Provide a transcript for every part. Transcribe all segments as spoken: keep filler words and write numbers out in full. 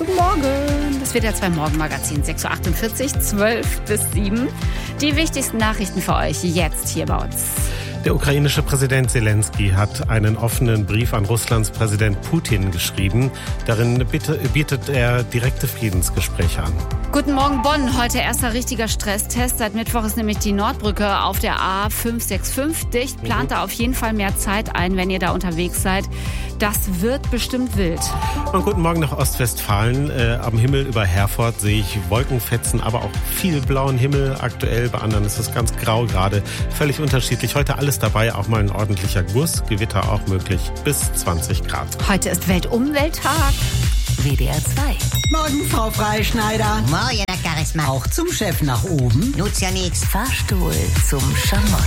Guten Morgen. Das wird ja zwei Morgenmagazin, sechs Uhr achtundvierzig, zwölf bis sieben. Die wichtigsten Nachrichten für euch jetzt hier bei uns. Der ukrainische Präsident Zelensky hat einen offenen Brief an Russlands Präsident Putin geschrieben. Darin bitte, bietet er direkte Friedensgespräche an. Guten Morgen Bonn. Heute erster richtiger Stresstest. Seit Mittwoch ist nämlich die Nordbrücke auf der A fünf sechs fünf dicht. Plant mhm. da auf jeden Fall mehr Zeit ein, wenn ihr da unterwegs seid. Das wird bestimmt wild. Und guten Morgen nach Ostwestfalen. Äh, am Himmel über Herford sehe ich Wolkenfetzen, aber auch viel blauen Himmel aktuell. Bei anderen ist es ganz grau gerade. Völlig unterschiedlich. Heute alles dabei, auch mal ein ordentlicher Guss. Gewitter auch möglich bis zwanzig Grad. Heute ist Weltumwelttag. W D R zwei. Morgen, Frau Freischneider. Morgen, Herr Charisma. Auch zum Chef nach oben. Nutzt ja nix. Fahrstuhl zum Schamott.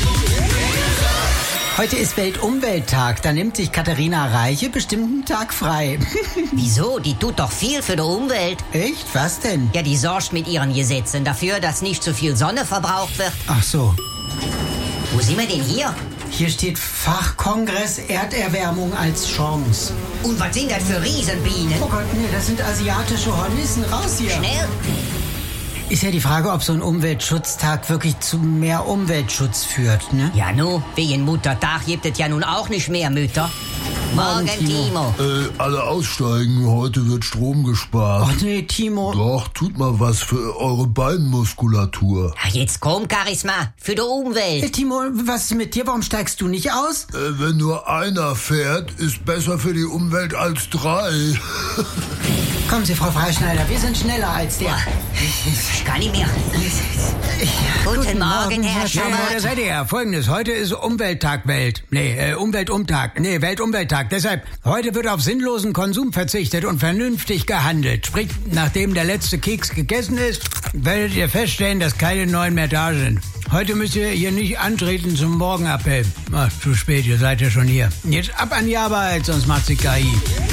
Heute ist Weltumwelttag. Da nimmt sich Katharina Reiche bestimmt einen Tag frei. Wieso? Die tut doch viel für die Umwelt. Echt? Was denn? Ja, die sorgt mit ihren Gesetzen dafür, dass nicht zu viel Sonne verbraucht wird. Ach so. Wo sind wir denn hier? Hier steht Fachkongress Erderwärmung als Chance. Und was sind das für Riesenbienen? Oh Gott, nee, das sind asiatische Hornissen. Raus hier. Schnell. Ist ja die Frage, ob so ein Umweltschutztag wirklich zu mehr Umweltschutz führt, ne? Ja, nu, wegen Muttertag gibt es ja nun auch nicht mehr Mütter. Morgen, Timo. Äh, alle aussteigen, heute wird Strom gespart. Ach nee, Timo. Doch, tut mal was für eure Beinmuskulatur. Ach, jetzt komm, Charisma, für die Umwelt. Äh, Timo, was ist mit dir? Warum steigst du nicht aus? Äh, wenn nur einer fährt, ist besser für die Umwelt als drei. Kommen Sie, Frau Freischneider, wir sind schneller als der. Ich kann nicht mehr. Guten, Guten Morgen, Herr Schamott. Ja, da seid ihr ja. Folgendes, heute ist Umwelttag Welt. Nee, äh, Umweltumtag. Nee, Weltumwelttag. Deshalb, heute wird auf sinnlosen Konsum verzichtet und vernünftig gehandelt. Sprich, nachdem der letzte Keks gegessen ist, werdet ihr feststellen, dass keine neuen mehr da sind. Heute müsst ihr hier nicht antreten zum Morgenappell. Ach, zu spät, ihr seid ja schon hier. Jetzt ab an die Arbeit, sonst macht sie K I.